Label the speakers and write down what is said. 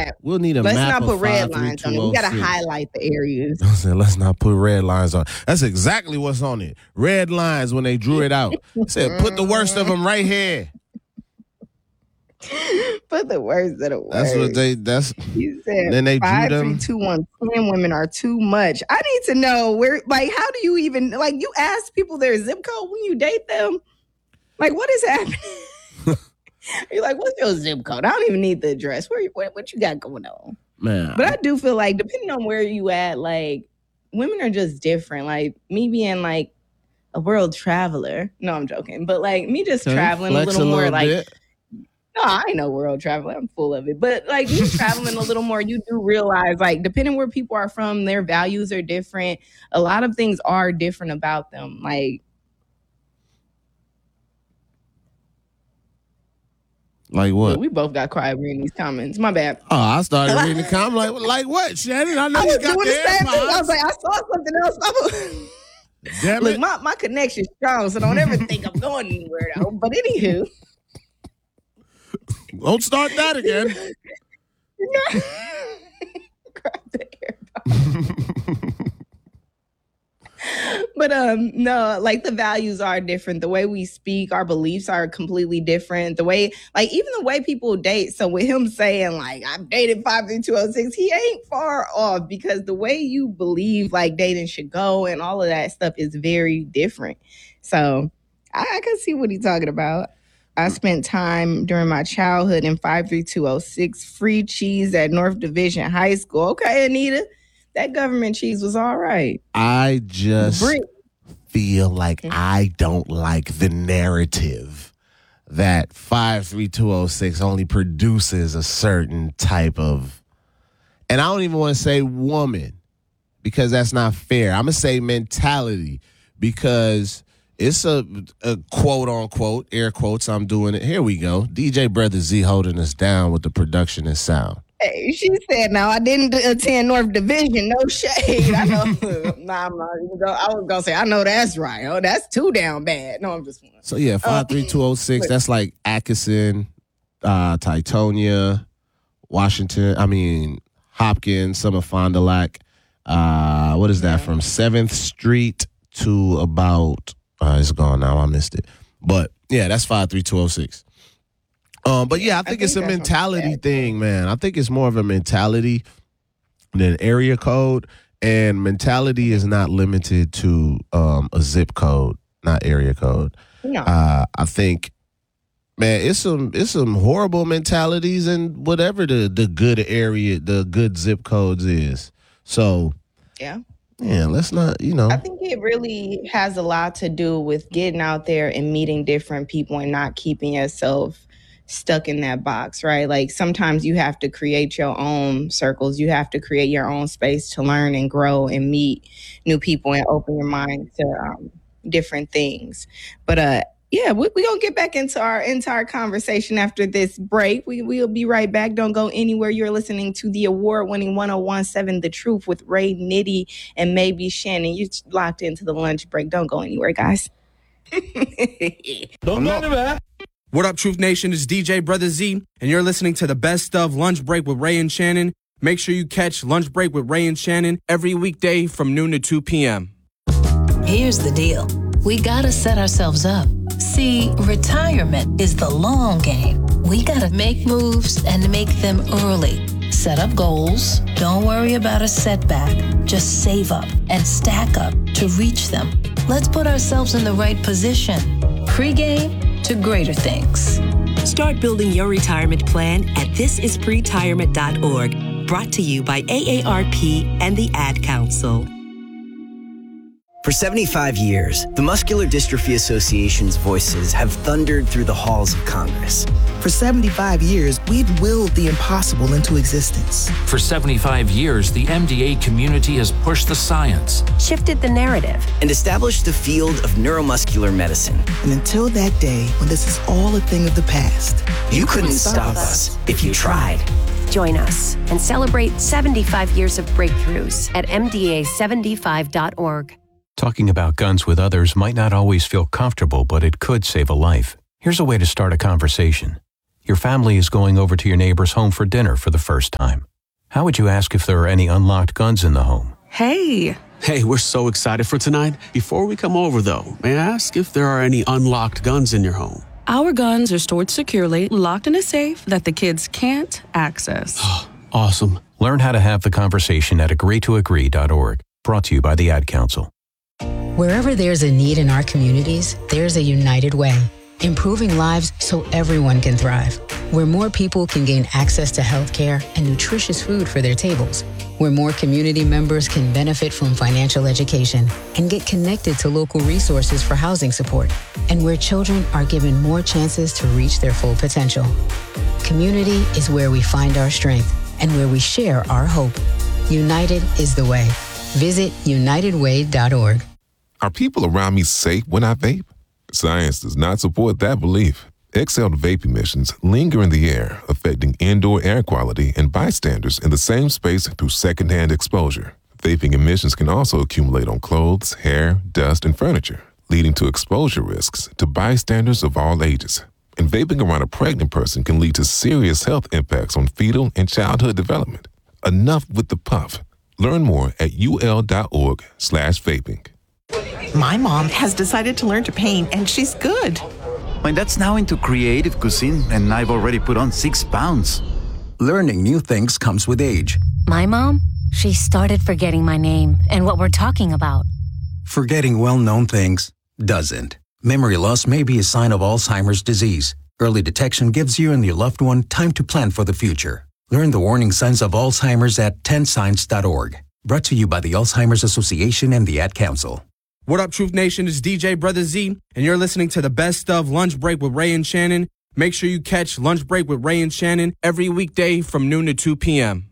Speaker 1: map.
Speaker 2: We'll need a
Speaker 1: let's
Speaker 2: map.
Speaker 1: Let's not
Speaker 2: put
Speaker 1: red lines on it. We got to highlight the areas.
Speaker 2: I said, let's not put red lines on. That's exactly what's on it. Red lines when they drew it out. I said, put the worst of them right here.
Speaker 1: Put the worst of the worst.
Speaker 2: That's what
Speaker 1: you said.
Speaker 2: Then they
Speaker 1: 5,
Speaker 2: drew them.
Speaker 1: 3, 2, 1. 10 women are too much. I need to know where. Like, how do you even you ask people their zip code when you date them? Like, what is happening? You're like, what's your zip code? I don't even need the address. What you got going on,
Speaker 2: man?
Speaker 1: But I do feel like depending on where you at, like women are just different. Like me being like a world traveler. No, I'm joking. But like me just traveling a little more like.
Speaker 2: Bit.
Speaker 1: No, I ain't no world traveler. I'm full of it. But like you traveling a little more, you do realize like depending where people are from, their values are different. A lot of things are different about them.
Speaker 2: Like what?
Speaker 1: We both got quiet reading these comments. My bad.
Speaker 2: Oh, I started reading the comments. Like what, Shannon? I know you got the same thing.
Speaker 1: I was like, I saw something else.
Speaker 2: Damn
Speaker 1: Look,
Speaker 2: it.
Speaker 1: my connection's strong, so don't ever think I'm going anywhere though. But anywho.
Speaker 2: Don't start that again.
Speaker 1: Grab the AirPods. But no, like the values are different. The way we speak, our beliefs are completely different. The way, like even the way people date. So with him saying like I've dated 53206, he ain't far off because the way you believe like dating should go and all of that stuff is very different. So I can see what he's talking about. I spent time during my childhood in 53206, free cheese at North Division High School. Okay, Anita, that government cheese was all right.
Speaker 2: I just feel like I don't like the narrative that 53206 only produces a certain type of, and I don't even want to say woman because that's not fair. I'm going to say mentality because it's a quote unquote, air quotes, I'm doing it. Here we go. DJ Brother Z holding us down with the production and sound.
Speaker 1: Hey, she said, now I didn't attend North Division, no shade. I know. Nah, I'm not even I was going to say, I know that's right. Oh, that's too down bad. No, I'm just.
Speaker 2: So yeah, 53206, that's like Atkinson, Titonia, Hopkins, some of Fond du Lac. What is that, from 7th Street to about... it's gone now. I missed it. But, yeah, that's 53206. But, yeah, I think it's a mentality thing, man. I think it's more of a mentality than area code. And mentality is not limited to a zip code, not area code.
Speaker 1: No.
Speaker 2: I think, man, it's some horrible mentalities in whatever the good area, the good zip codes is. So,
Speaker 1: yeah.
Speaker 2: Yeah, let's not,
Speaker 1: I think it really has a lot to do with getting out there and meeting different people and not keeping yourself stuck in that box, right? Like sometimes you have to create your own circles. You have to create your own space to learn and grow and meet new people and open your mind to different things. But yeah, we're going to get back into our entire conversation after this break. We'll be right back. Don't go anywhere. You're listening to the award-winning 1017 The Truth with Ray Nitty and maybe Shannon. You're locked into the lunch break. Don't go anywhere, guys.
Speaker 3: Don't go anywhere. What up, Truth Nation? It's DJ Brother Z, and you're listening to the best of Lunch Break with Ray and Shannon. Make sure you catch Lunch Break with Ray and Shannon every weekday from noon to 2 p.m.
Speaker 4: Here's the deal. We gotta set ourselves up. See, retirement is the long game. We gotta make moves and make them early. Set up goals. Don't worry about a setback. Just save up and stack up to reach them. Let's put ourselves in the right position. Pre-game to greater things.
Speaker 5: Start building your retirement plan at thisispretirement.org. Brought to you by AARP and the Ad Council.
Speaker 6: For 75 years, the Muscular Dystrophy Association's voices have thundered through the halls of Congress.
Speaker 7: For 75 years, we've willed the impossible into existence.
Speaker 8: For 75 years, the MDA community has pushed the science,
Speaker 9: shifted the narrative,
Speaker 6: and established the field of neuromuscular medicine.
Speaker 7: And until that day, when this is all a thing of the past,
Speaker 6: you couldn't stop us if you tried.
Speaker 9: Join us and celebrate 75 years of breakthroughs at MDA75.org.
Speaker 10: Talking about guns with others might not always feel comfortable, but it could save a life. Here's a way to start a conversation. Your family is going over to your neighbor's home for dinner for the first time. How would you ask if there are any unlocked guns in the home?
Speaker 11: Hey, we're so excited for tonight. Before we come over, though, may I ask if there are any unlocked guns in your home?
Speaker 12: Our guns are stored securely, locked in a safe that the kids can't access.
Speaker 11: Awesome.
Speaker 10: Learn how to have the conversation at agreetoagree.org. Brought to you by the Ad Council.
Speaker 13: Wherever there's a need in our communities, there's a United Way. Improving lives so everyone can thrive. Where more people can gain access to health care and nutritious food for their tables. Where more community members can benefit from financial education and get connected to local resources for housing support. And where children are given more chances to reach their full potential. Community is where we find our strength and where we share our hope. United is the way. Visit unitedway.org.
Speaker 14: Are people around me safe when I vape? Science does not support that belief. Exhaled vape emissions linger in the air, affecting indoor air quality and bystanders in the same space through secondhand exposure. Vaping emissions can also accumulate on clothes, hair, dust, and furniture, leading to exposure risks to bystanders of all ages. And vaping around a pregnant person can lead to serious health impacts on fetal and childhood development. Enough with the puff. Learn more at ul.org/vaping.
Speaker 15: My mom has decided to learn to paint, and she's good.
Speaker 16: My dad's now into creative cuisine, and I've already put on 6 pounds.
Speaker 17: Learning new things comes with age.
Speaker 18: My mom, she started forgetting my name and what we're talking about.
Speaker 17: Forgetting well-known things doesn't. Memory loss may be a sign of Alzheimer's disease. Early detection gives you and your loved one time to plan for the future. Learn the warning signs of Alzheimer's at 10signs.org. Brought to you by the Alzheimer's Association and the Ad Council.
Speaker 3: What up, Truth Nation? It's DJ Brother Z, and you're listening to the best of Lunch Break with Ray and Shannon. Make sure you catch Lunch Break with Ray and Shannon every weekday from noon to 2 p.m.